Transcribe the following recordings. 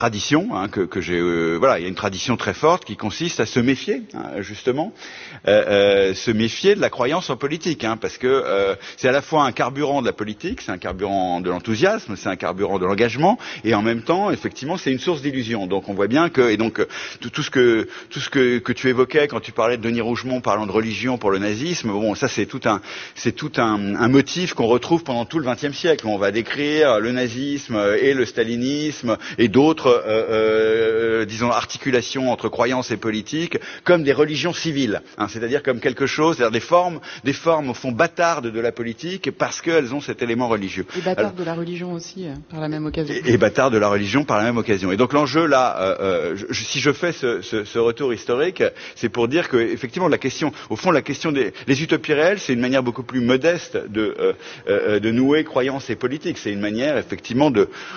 tradition que j'ai voilà, il y a une tradition très forte qui consiste à se méfier justement se méfier de la croyance en politique parce que c'est à la fois un carburant de la politique, c'est un carburant de l'enthousiasme, c'est un carburant de l'engagement et en même temps effectivement c'est une source d'illusion. Donc on voit bien que et donc tout ce que tu évoquais quand tu parlais de Denis Rougemont parlant de religion pour le nazisme, bon ça c'est tout un motif qu'on retrouve pendant tout le XXe siècle où on va décrire le nazisme et le stalinisme et d'autres disons articulations entre croyances et politique comme des religions civiles, c'est-à-dire comme quelque chose, c'est-à-dire des formes au fond bâtardes de la politique parce qu'elles ont cet élément religieux. Et bâtardes de la religion aussi par la même occasion. Et bâtardes de la religion par la même occasion. Et donc l'enjeu là, si je fais ce retour historique, c'est pour dire que effectivement la question des utopies réelles, c'est une manière beaucoup plus modeste de nouer croyances et politiques. C'est une manière effectivement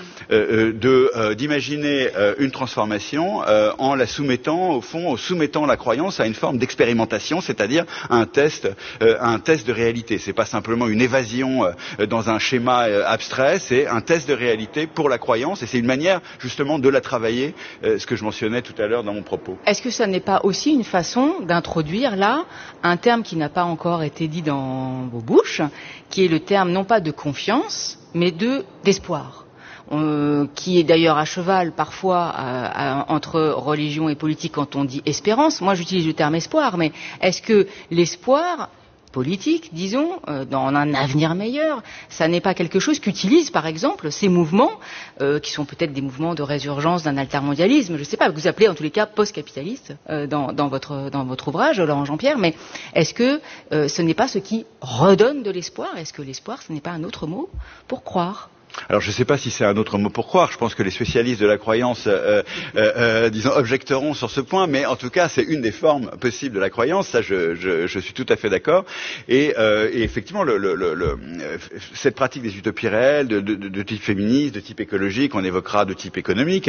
d'imaginer une transformation en la soumettant soumettant la croyance à une forme d'expérimentation, c'est-à-dire à un test de réalité. C'est pas simplement une évasion dans un schéma abstrait, c'est un test de réalité pour la croyance et c'est une manière justement de la travailler, ce que je mentionnais tout à l'heure dans mon propos. Est-ce que ça n'est pas aussi une façon d'introduire là un terme qui n'a pas encore été dit dans vos bouches, qui est le terme non pas de confiance, mais d'espoir? Qui est d'ailleurs à cheval parfois entre religion et politique quand on dit espérance. Moi j'utilise le terme espoir, mais est-ce que l'espoir politique, disons, dans un avenir meilleur, ça n'est pas quelque chose qu'utilisent par exemple ces mouvements qui sont peut-être des mouvements de résurgence d'un altermondialisme, je ne sais pas, que vous appelez en tous les cas post-capitaliste dans votre ouvrage, Laurent Jean-Pierre, mais est-ce que ce n'est pas ce qui redonne de l'espoir? Est-ce que l'espoir, ce n'est pas un autre mot pour croire? Alors je ne sais pas si c'est un autre mot pour croire, je pense que les spécialistes de la croyance disons objecteront sur ce point, mais en tout cas c'est une des formes possibles de la croyance, ça je suis tout à fait d'accord et effectivement cette pratique des utopies réelles de type féministe, de type écologique, on évoquera de type économique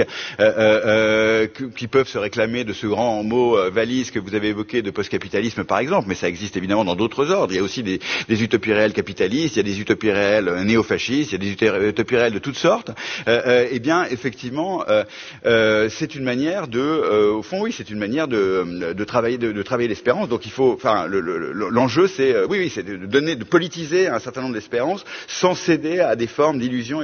qui peuvent se réclamer de ce grand mot valise que vous avez évoqué de post-capitalisme par exemple, mais ça existe évidemment dans d'autres ordres, il y a aussi des utopies réelles capitalistes, il y a des utopies réelles néofascistes, il y a des utopies réelles de toutes sortes, eh bien effectivement c'est une manière au fond oui c'est une manière de travailler l'espérance. Donc il faut l'enjeu c'est c'est de politiser un certain nombre d'espérances sans céder à des formes d'illusion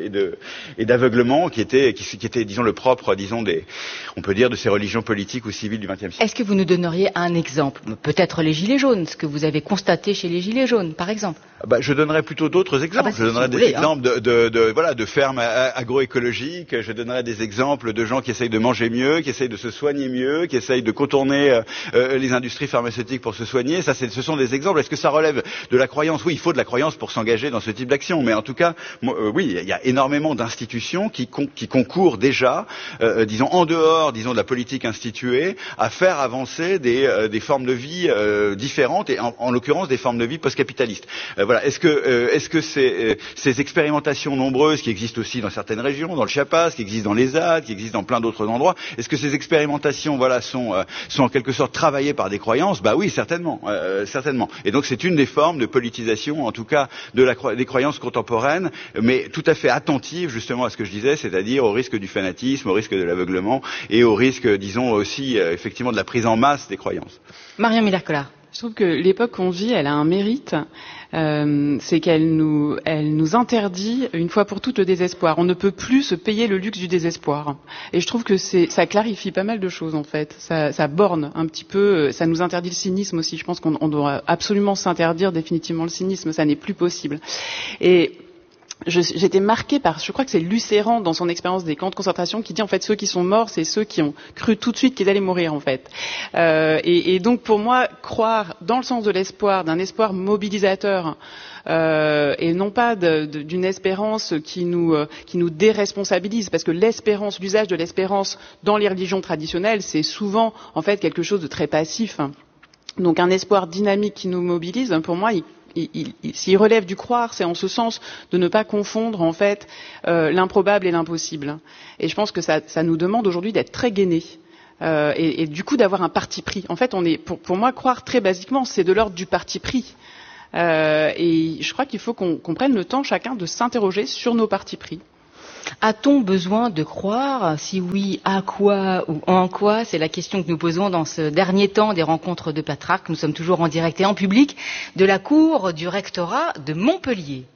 et d'aveuglement qui étaient disons le propre on peut dire de ces religions politiques ou civiles du XXe siècle. Est-ce que vous nous donneriez un exemple, peut-être les gilets jaunes, ce que vous avez constaté chez les gilets jaunes par exemple? Je donnerais plutôt d'autres exemples. Je donnerais des exemples de fermes agroécologiques. Je donnerais des exemples de gens qui essayent de manger mieux, qui essayent de se soigner mieux, qui essayent de contourner les industries pharmaceutiques pour se soigner. Ça, ce sont des exemples. Est-ce que ça relève de la croyance? Oui, il faut de la croyance pour s'engager dans ce type d'action. Mais en tout cas, oui, il y a énormément d'institutions qui concourent déjà, disons en dehors, disons de la politique instituée, à faire avancer des formes de vie différentes et en l'occurrence des formes de vie post-capitalistes. Voilà. Est-ce que ces expérimentations nombreuses qui existent aussi dans certaines régions, dans le Chiapas, qui existent dans les Alpes, qui existent dans plein d'autres endroits, est-ce que ces expérimentations sont en quelque sorte travaillées par des croyances? Oui, certainement. Et donc c'est une des formes de politisation, en tout cas des croyances contemporaines, mais tout à fait attentive justement à ce que je disais, c'est-à-dire au risque du fanatisme, au risque de l'aveuglement et au risque, disons aussi, effectivement de la prise en masse des croyances. Marion Miller-Collard. Je trouve que l'époque qu'on vit, elle a un mérite, c'est qu'elle nous interdit une fois pour toutes le désespoir. On ne peut plus se payer le luxe du désespoir. Et je trouve que ça clarifie pas mal de choses en fait. Ça borne un petit peu, ça nous interdit le cynisme aussi. Je pense qu'on doit absolument s'interdire définitivement le cynisme, ça n'est plus possible. Et j'étais marquée par, je crois que c'est Lucéran dans son expérience des camps de concentration qui dit en fait ceux qui sont morts c'est ceux qui ont cru tout de suite qu'ils allaient mourir en fait. Et donc pour moi croire dans le sens de l'espoir, d'un espoir mobilisateur et non pas d'une espérance qui nous déresponsabilise, parce que l'espérance, l'usage de l'espérance dans les religions traditionnelles c'est souvent en fait quelque chose de très passif. Donc un espoir dynamique qui nous mobilise, pour moi s'il relève du croire, c'est en ce sens de ne pas confondre en fait l'improbable et l'impossible. Et je pense que ça nous demande aujourd'hui d'être très gainés et du coup d'avoir un parti pris. En fait, pour moi croire très basiquement, c'est de l'ordre du parti pris. Et je crois qu'il faut qu'on prenne le temps chacun de s'interroger sur nos partis pris. A-t-on besoin de croire? Si oui, à quoi ou en quoi? C'est la question que nous posons dans ce dernier temps des rencontres de Pétrarque. Nous sommes toujours en direct et en public de la cour du rectorat de Montpellier.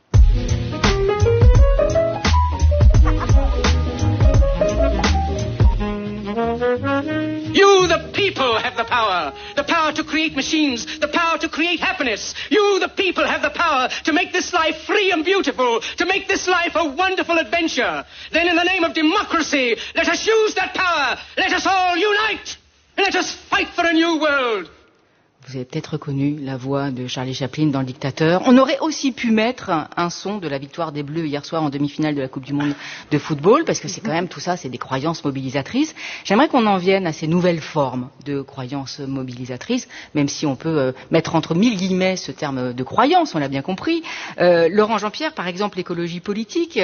You, the people, have the power to create machines, the power to create happiness. You, the people, have the power to make this life free and beautiful, to make this life a wonderful adventure. Then in the name of democracy, let us use that power. Let us all unite, and let us fight for a new world. Vous avez peut-être reconnu la voix de Charlie Chaplin dans Le Dictateur. On aurait aussi pu mettre un son de la victoire des Bleus hier soir en demi-finale de la Coupe du Monde de football, parce que c'est quand même tout ça, c'est des croyances mobilisatrices. J'aimerais qu'on en vienne à ces nouvelles formes de croyances mobilisatrices, même si on peut mettre entre mille guillemets ce terme de croyance, on l'a bien compris. Laurent Jean-Pierre, par exemple, l'écologie politique,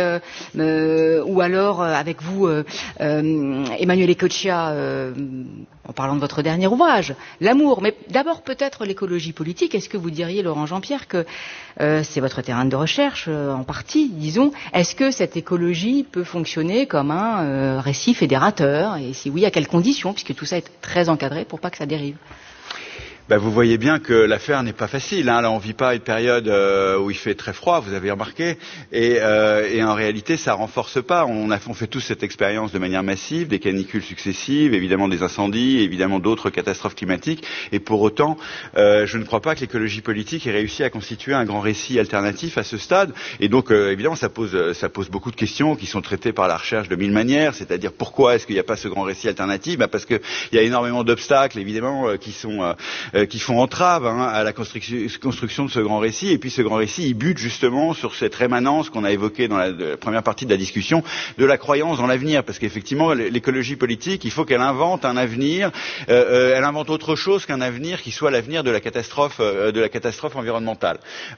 ou alors avec vous, Emmanuel Ecoccia, en parlant de votre dernier ouvrage, l'amour. Mais d'abord peut-être l'écologie politique. Est-ce que vous diriez, Laurent Jean-Pierre, que c'est votre terrain de recherche en partie, disons. Est-ce que cette écologie peut fonctionner comme un récit fédérateur? Et si oui, à quelles conditions? Puisque tout ça est très encadré pour pas que ça dérive. Vous voyez bien que l'affaire n'est pas facile. Là, on vit pas une période où il fait très froid, vous avez remarqué, et en réalité, ça renforce pas. On fait tous cette expérience de manière massive, des canicules successives, évidemment des incendies, évidemment d'autres catastrophes climatiques, et pour autant, je ne crois pas que l'écologie politique ait réussi à constituer un grand récit alternatif à ce stade. Et donc, évidemment, ça pose beaucoup de questions qui sont traitées par la recherche de mille manières. C'est-à-dire pourquoi est-ce qu'il n'y a pas ce grand récit alternatif? Parce que il y a énormément d'obstacles, évidemment, qui font entrave à la construction de ce grand récit. Et puis ce grand récit, il bute justement sur cette rémanence qu'on a évoquée dans la première partie de la discussion, de la croyance dans l'avenir. Parce qu'effectivement, l'écologie politique, il faut qu'elle invente un avenir, elle invente autre chose qu'un avenir qui soit l'avenir de la catastrophe environnementale.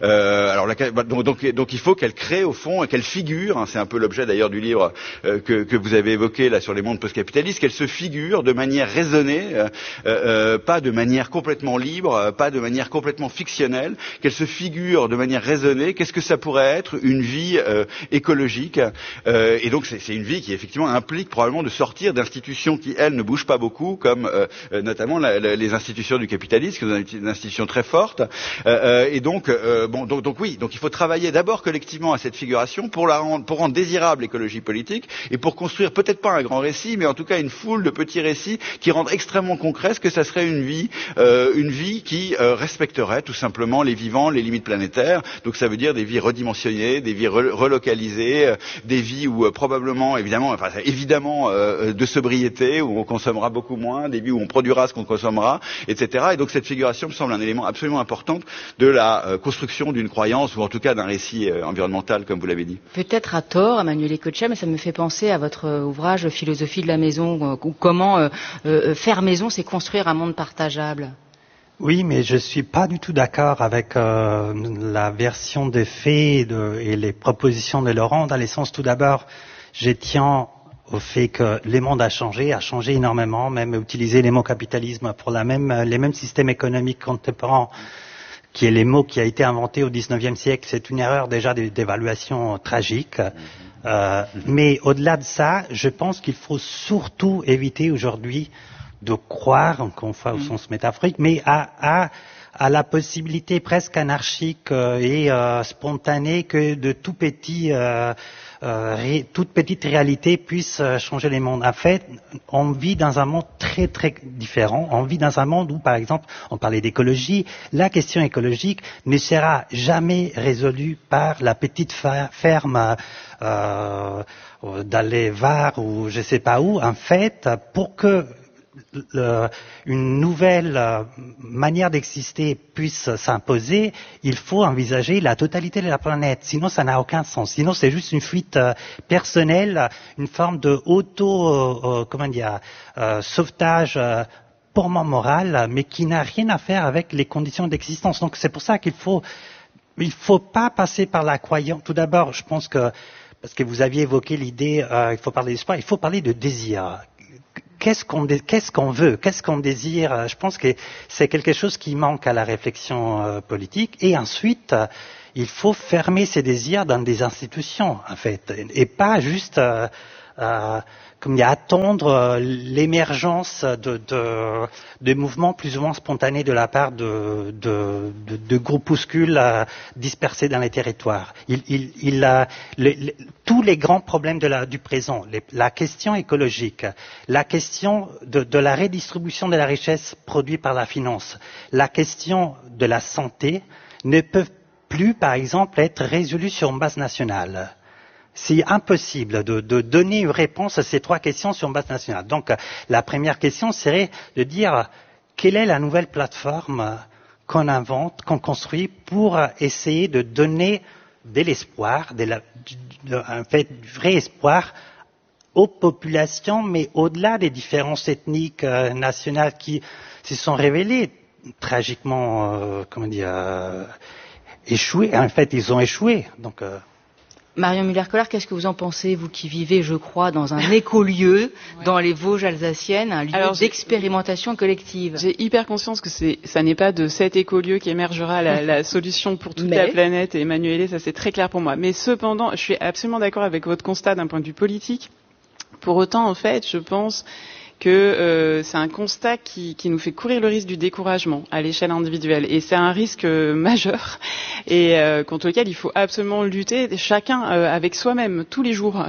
Donc il faut qu'elle crée au fond, qu'elle figure, c'est un peu l'objet d'ailleurs du livre que vous avez évoqué là sur les mondes post-capitalistes, qu'elle se figure de manière raisonnée, pas de manière complètement libre, pas de manière complètement fictionnelle, qu'elle se figure de manière raisonnée. Qu'est-ce que ça pourrait être une vie écologique? Et donc c'est une vie qui effectivement implique probablement de sortir d'institutions qui elles ne bougent pas beaucoup, comme notamment les institutions du capitalisme, qui sont des institutions très fortes. Et donc il faut travailler d'abord collectivement à cette figuration pour rendre désirable l'écologie politique et pour construire peut-être pas un grand récit, mais en tout cas une foule de petits récits qui rendent extrêmement concret ce que ça serait une vie qui respecterait tout simplement les vivants, les limites planétaires. Donc ça veut dire des vies redimensionnées, des vies relocalisées, des vies où probablement, évidemment de sobriété, où on consommera beaucoup moins, des vies où on produira ce qu'on consommera, etc. Et donc cette figuration me semble un élément absolument important de la construction d'une croyance, ou en tout cas d'un récit environnemental, comme vous l'avez dit. Peut-être à tort, Emmanuel Ecoccia, mais ça me fait penser à votre ouvrage Philosophie de la maison, ou comment faire maison, c'est construire un monde partageable. Oui, mais je suis pas du tout d'accord avec la version des faits et les propositions de Laurent, dans le sens, tout d'abord, je tiens au fait que le monde a changé énormément, même utiliser les mots capitalisme pour les mêmes systèmes économiques contemporains, qui est les mots qui a été inventé au XIXe siècle, c'est une erreur déjà d'évaluation tragique. Mais au-delà de ça, je pense qu'il faut surtout éviter aujourd'hui de croire, encore une fois au sens métaphorique, mais à la possibilité presque anarchique et spontanée que de toute petite réalité puisse changer les mondes. En fait, on vit dans un monde très très différent. On vit dans un monde où, par exemple, on parlait d'écologie, la question écologique ne sera jamais résolue par la petite ferme dans les Var ou je sais pas où. En fait, pour que une nouvelle manière d'exister puisse s'imposer, il faut envisager la totalité de la planète. Sinon, ça n'a aucun sens. Sinon, c'est juste une fuite personnelle, une forme de sauvetage purement moral, mais qui n'a rien à faire avec les conditions d'existence. Donc, c'est pour ça qu'il faut pas passer par la croyance. Tout d'abord, je pense que, parce que vous aviez évoqué l'idée, il faut parler d'espoir, il faut parler de désir. Qu'est-ce qu'on veut, qu'est-ce qu'on désire? Je pense que c'est quelque chose qui manque à la réflexion politique. Et ensuite, il faut fermer ses désirs dans des institutions, en fait, et pas juste attendre l'émergence de mouvements plus ou moins spontanés de la part de groupuscules dispersés dans les territoires. Tous les grands problèmes du présent, la question écologique, la question de la redistribution de la richesse produite par la finance, la question de la santé ne peuvent plus, par exemple, être résolus sur une base nationale. C'est impossible de donner une réponse à ces trois questions sur une base nationale. Donc, la première question serait de dire quelle est la nouvelle plateforme qu'on invente, qu'on construit pour essayer de donner de l'espoir, en fait, du vrai espoir aux populations, mais au-delà des différences ethniques nationales qui se sont révélées tragiquement, échouées. En fait, ils ont échoué. Donc, Marion Müller-Collard, qu'est-ce que vous en pensez, vous qui vivez, je crois, dans un écolieu, dans les Vosges alsaciennes, un lieu d'expérimentation collective? J'ai hyper conscience que ça n'est pas de cet écolieu qui émergera la solution pour toute la planète, et Emmanuelle, ça c'est très clair pour moi. Mais cependant, je suis absolument d'accord avec votre constat d'un point de vue politique. Pour autant, en fait, je pense que c'est un constat qui nous fait courir le risque du découragement à l'échelle individuelle, et c'est un risque majeur et contre lequel il faut absolument lutter chacun avec soi-même tous les jours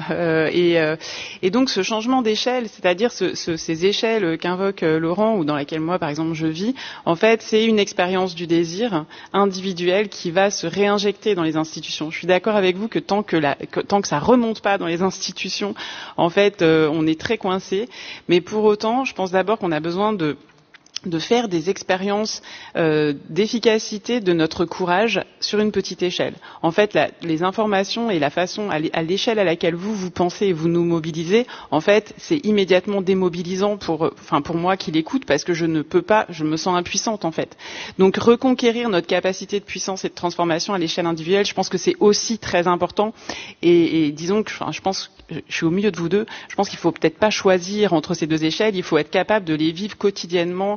et donc ce changement d'échelle, c'est-à-dire ces échelles qu'invoque Laurent ou dans laquelle moi par exemple je vis, en fait c'est une expérience du désir individuel qui va se réinjecter dans les institutions. Je suis d'accord avec vous que tant que ça remonte pas dans les institutions, en fait on est très coincé, mais pour autant, je pense d'abord qu'on a besoin de faire des expériences d'efficacité de notre courage sur une petite échelle. En fait, les informations et la façon à l'échelle à laquelle vous pensez et vous nous mobilisez, en fait, c'est immédiatement démobilisant pour moi qui l'écoute, parce que je ne peux pas, je me sens impuissante en fait. Donc reconquérir notre capacité de puissance et de transformation à l'échelle individuelle, je pense que c'est aussi très important. Et disons que, je pense, je suis au milieu de vous deux, je pense qu'il faut peut-être pas choisir entre ces deux échelles, il faut être capable de les vivre quotidiennement.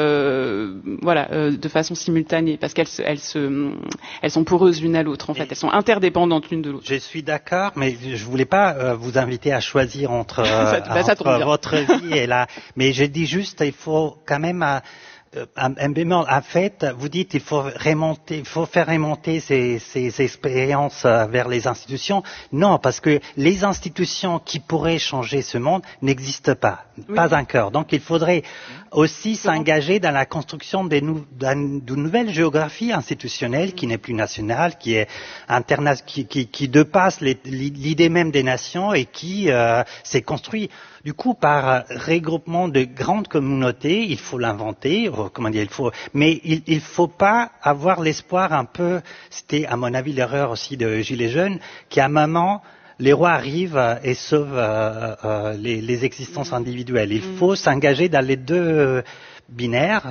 De façon simultanée, parce qu'elles sont poreuses l'une à l'autre, en fait. Elles sont interdépendantes l'une de l'autre. Je suis d'accord, mais je voulais pas vous inviter à choisir entre votre vie et mais je dis juste, il faut quand même un bémol. En fait, vous dites il faut faire remonter ces expériences vers les institutions. Non, parce que les institutions qui pourraient changer ce monde n'existent pas, pas encore. Donc il faudrait aussi s'engager dans la construction d'une nouvelle géographie institutionnelle qui n'est plus nationale, qui est qui dépasse l'idée même des nations et qui s'est construit du coup par regroupement de grandes communautés. Il faut l'inventer, mais il faut pas avoir l'espoir un peu, c'était à mon avis l'erreur aussi de Gilets jaunes, qu'à un moment les rois arrivent et sauvent les existences individuelles. Il faut s'engager dans les deux binaires,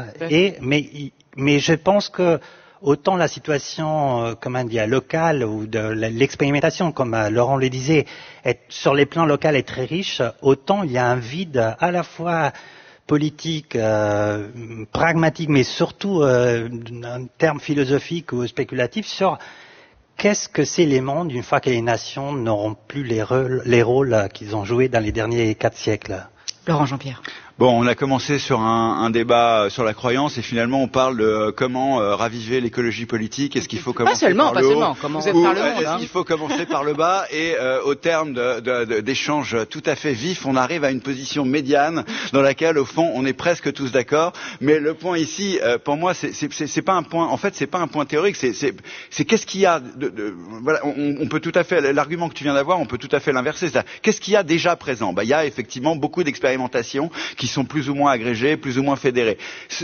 mais je pense que autant la situation, locale ou de l'expérimentation, comme Laurent le disait, sur les plans locaux est très riche, autant il y a un vide à la fois politique, pragmatique, mais surtout en termes philosophiques ou spéculatifs sur qu'est-ce que c'est les mondes une fois que les nations n'auront plus les rôles qu'ils ont joués dans les derniers 4 siècles. Laurent Jean-Pierre. Bon, on a commencé sur un débat sur la croyance et finalement on parle de comment raviver l'écologie politique. Est-ce qu'il faut commencer par le haut est-ce qu'il faut commencer par le bas? Et au terme d'échanges tout à fait vifs, on arrive à une position médiane dans laquelle au fond on est presque tous d'accord. Mais le point ici, pour moi, c'est pas un point. En fait, c'est pas un point théorique. C'est qu'est-ce qu'il y a voilà, on peut tout à fait l'argument que tu viens d'avoir, on peut tout à fait l'inverser. Qu'est-ce qu'il y a déjà présent? Il y a effectivement beaucoup d'expérimentations qui sont plus ou moins agrégés, plus ou moins fédérés.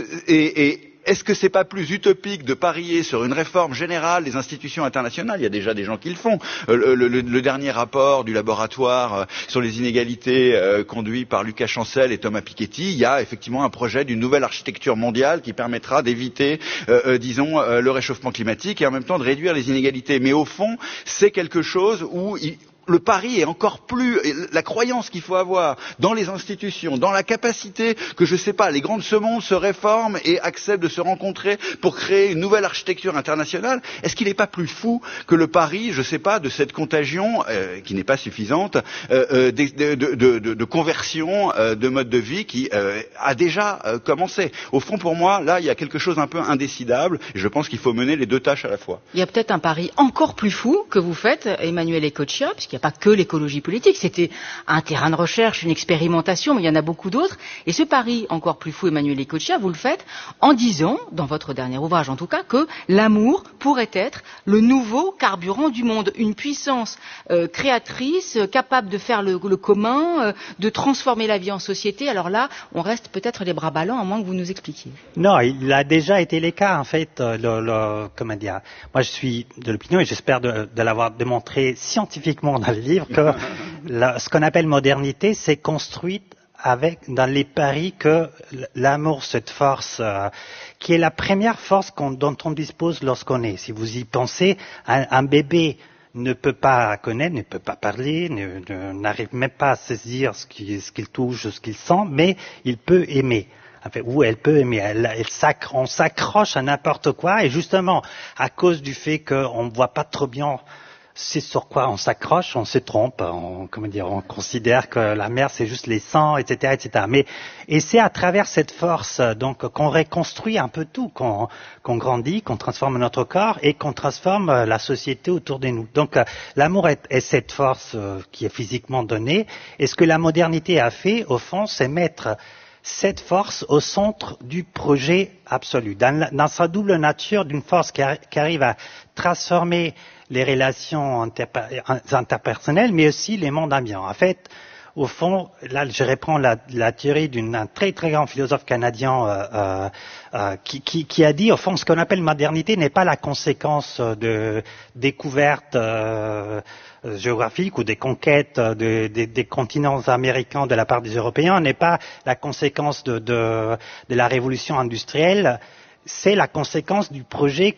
Et est-ce que c'est pas plus utopique de parier sur une réforme générale des institutions internationales? Il y a déjà des gens qui le font. Le dernier rapport du laboratoire sur les inégalités conduit par Lucas Chancel et Thomas Piketty, il y a effectivement un projet d'une nouvelle architecture mondiale qui permettra d'éviter, le réchauffement climatique et en même temps de réduire les inégalités. Mais au fond, c'est quelque chose où le pari est encore plus, la croyance qu'il faut avoir dans les institutions, dans la capacité que, je sais pas, les grands de ce monde se réforment et acceptent de se rencontrer pour créer une nouvelle architecture internationale, est-ce qu'il n'est pas plus fou que le pari, je sais pas, de cette contagion, qui n'est pas suffisante, de conversion de mode de vie qui a déjà commencé. Au fond, pour moi, là, il y a quelque chose un peu indécidable, et je pense qu'il faut mener les deux tâches à la fois. Il y a peut-être un pari encore plus fou que vous faites, Emmanuel Ecochia, puisqu'il n'y a pas que l'écologie politique, c'était un terrain de recherche, une expérimentation, mais il y en a beaucoup d'autres. Et ce pari encore plus fou, Emmanuel Ecochia, vous le faites en disant, dans votre dernier ouvrage en tout cas, que l'amour pourrait être le nouveau carburant du monde, une puissance créatrice, capable de faire le commun, de transformer la vie en société. Alors là, on reste peut-être les bras ballants, à moins que vous nous expliquiez. Non, il a déjà été le cas, en fait. Comment dire, moi, je suis de l'opinion, et j'espère de l'avoir démontré scientifiquement dans le livre, que ce qu'on appelle modernité, c'est construite dans les paris que l'amour, cette force, qui est la première force dont on dispose lorsqu'on est. Si vous y pensez, un bébé ne peut pas connaître, ne peut pas parler, n'arrive même pas à saisir ce qu'il touche, ce qu'il sent, mais il peut aimer. Enfin, ou elle peut aimer, on s'accroche à n'importe quoi, et justement, à cause du fait qu'on ne voit pas trop bien c'est sur quoi on s'accroche, on se trompe, on considère que la mer c'est juste les sangs, etc., etc. Et c'est à travers cette force donc qu'on reconstruit un peu tout, qu'on grandit, qu'on transforme notre corps et qu'on transforme la société autour de nous. Donc l'amour est cette force qui est physiquement donnée. Et ce que la modernité a fait, au fond, c'est mettre cette force au centre du projet absolu, dans sa double nature d'une force qui arrive à transformer les relations interpersonnelles, mais aussi les mondes ambiants. En fait, au fond, là, je reprends la théorie d'un très très grand philosophe canadien qui a dit, au fond, ce qu'on appelle modernité n'est pas la conséquence de découvertes géographiques ou des conquêtes des continents américains de la part des Européens, n'est pas la conséquence de la révolution industrielle. C'est la conséquence du projet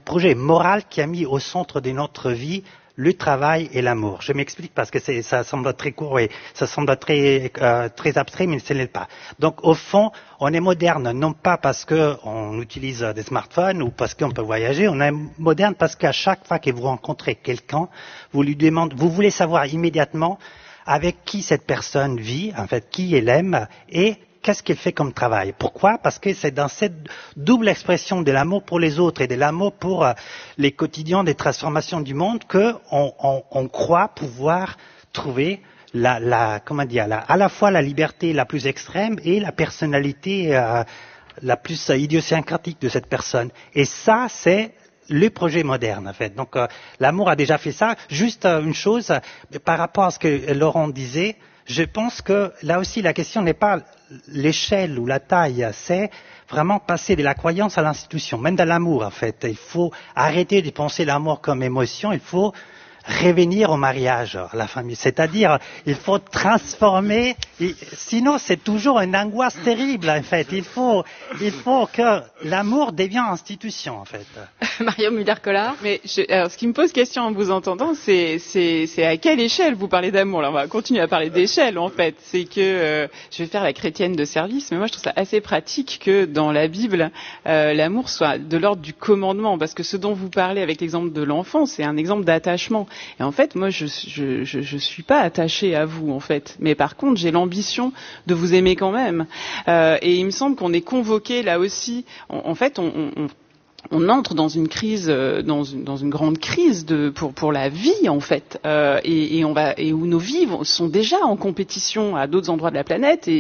moral qui a mis au centre de notre vie le travail et l'amour. Je m'explique parce que ça semble très court et ça semble très abstrait, mais ce n'est pas. Donc, au fond, on est moderne, non pas parce qu'on utilise des smartphones ou parce qu'on peut voyager, on est moderne parce qu'à chaque fois que vous rencontrez quelqu'un, vous lui demandez, vous voulez savoir immédiatement avec qui cette personne vit, en fait, qui elle aime et qu'est-ce qu'elle fait comme travail. Pourquoi? Parce que c'est dans cette double expression de l'amour pour les autres et de l'amour pour les quotidiens des transformations du monde qu'on croit pouvoir trouver à la fois la liberté la plus extrême et la personnalité la plus idiosyncratique de cette personne. Et ça, c'est le projet moderne, en fait. Donc, l'amour a déjà fait ça. Juste une chose, par rapport à ce que Laurent disait, je pense que là aussi la question n'est pas l'échelle ou la taille, c'est vraiment passer de la croyance à l'institution, même dans l'amour en fait. Il faut arrêter de penser l'amour comme émotion, il faut revenir au mariage, à la famille. C'est-à-dire, il faut transformer, sinon c'est toujours une angoisse terrible en fait. Il faut que l'amour devienne institution en fait. Marion Müller-Collard. Mais alors, ce qui me pose question en vous entendant, c'est à quelle échelle vous parlez d'amour? Là, on va continuer à parler d'échelle en fait. C'est que je vais faire la chrétienne de service, mais moi je trouve ça assez pratique que dans la Bible, l'amour soit de l'ordre du commandement, parce que ce dont vous parlez avec l'exemple de l'enfant, c'est un exemple d'attachement. Et en fait, moi, je suis pas attachée à vous, en fait. Mais par contre, j'ai l'ambition de vous aimer quand même. Et il me semble qu'on est convoqué là aussi. En fait, on entre dans une crise, dans une grande crise pour la vie en fait, et où nos vies sont déjà en compétition à d'autres endroits de la planète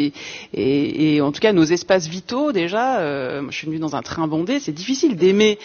et en tout cas nos espaces vitaux déjà. Moi, je suis venue dans un train bondé, c'est difficile d'aimer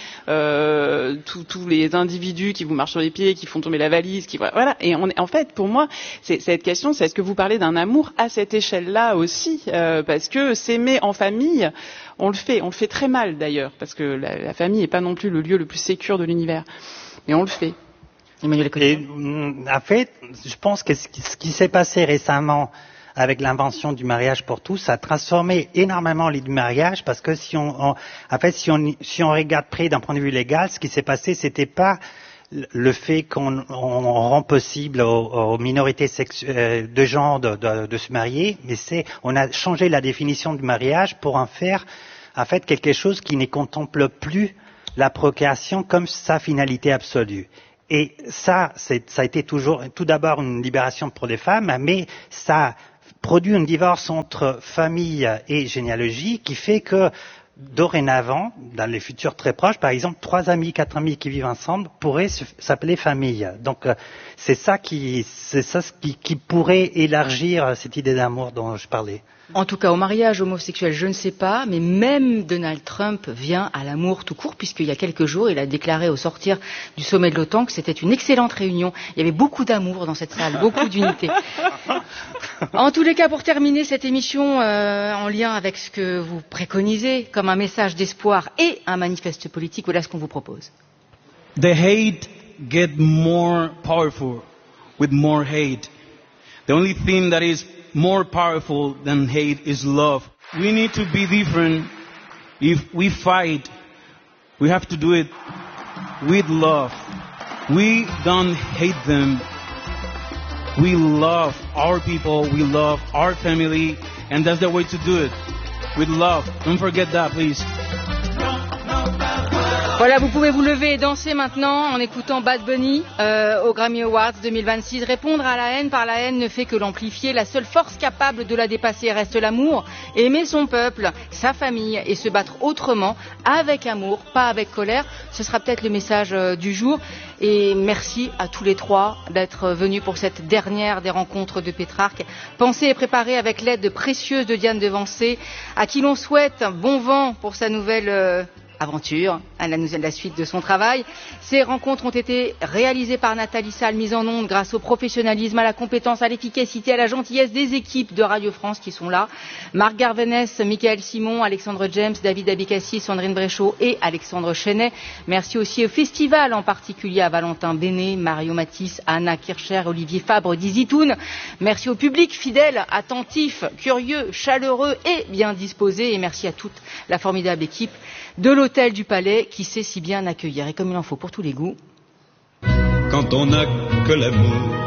tous les individus qui vous marchent sur les pieds, qui font tomber la valise, voilà. Et en fait, pour moi, cette question, c'est est-ce que vous parlez d'un amour à cette échelle-là aussi, parce que s'aimer en famille. On le fait très mal d'ailleurs, parce que la famille n'est pas non plus le lieu le plus sécure de l'univers. Mais on le fait. Et, en fait, je pense que ce qui s'est passé récemment avec l'invention du mariage pour tous, ça a transformé énormément l'idée du mariage, parce que si on regarde près d'un point de vue légal, ce qui s'est passé, c'était pas le fait qu'on rend possible aux minorités de genre de se marier, mais on a changé la définition du mariage pour en faire en fait quelque chose qui ne contemple plus la procréation comme sa finalité absolue. Et ça a été toujours, tout d'abord une libération pour les femmes, mais ça produit un divorce entre famille et généalogie qui fait que dorénavant, dans les futurs très proches, par exemple, 3 amis, 4 amis qui vivent ensemble pourraient s'appeler famille. Donc, c'est ça qui pourrait élargir cette idée d'amour dont je parlais. En tout cas, au mariage homosexuel, je ne sais pas, mais même Donald Trump vient à l'amour tout court, puisqu'il y a quelques jours, il a déclaré au sortir du sommet de l'OTAN que c'était une excellente réunion. Il y avait beaucoup d'amour dans cette salle, beaucoup d'unité. En tous les cas, pour terminer cette émission en lien avec ce que vous préconisez comme un message d'espoir et un manifeste politique, voilà ce qu'on vous propose. The hate get more powerful with more hate. The only thing that is more powerful than hate is love. We need to be different. If we fight, we have to do it with love. We don't hate them. We love our people, we love our family, and that's the way to do it. With love. Don't forget that, please. Voilà, vous pouvez vous lever et danser maintenant en écoutant Bad Bunny au Grammy Awards 2026. Répondre à la haine par la haine ne fait que l'amplifier. La seule force capable de la dépasser reste l'amour. Aimer son peuple, sa famille et se battre autrement, avec amour, pas avec colère. Ce sera peut-être le message du jour. Et merci à tous les trois d'être venus pour cette dernière des rencontres de Pétrarque. Pensée et préparée avec l'aide précieuse de Diane Devancé, à qui l'on souhaite bon vent pour sa nouvelle aventure, à la suite de son travail. Ces rencontres ont été réalisées par Nathalie Salle, mises en onde grâce au professionnalisme, à la compétence, à l'efficacité, à la gentillesse des équipes de Radio France qui sont là. Marc Garvenès, Michael Simon, Alexandre James, David Abikassi, Sandrine Bréchot et Alexandre Chenet. Merci aussi au festival, en particulier à Valentin Bénet, Mario Matisse, Anna Kircher, Olivier Fabre, Dizzy Toun. Merci au public fidèle, attentif, curieux, chaleureux et bien disposé. Et merci à toute la formidable équipe de l'Hôtel du Palais qui sait si bien accueillir, et comme il en faut pour tous les goûts. Quand on n'a que l'amour